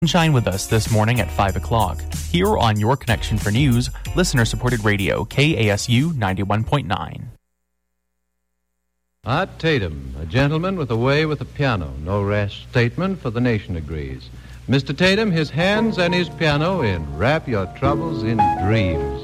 Shine with us this morning at 5 o'clock. Here on Your Connection for News, listener-supported radio, KASU 91.9. Art Tatum, a gentleman with a way with a piano. No rash statement, for the nation agrees. Mr. Tatum, his hands and his piano in Wrap Your Troubles in Dreams.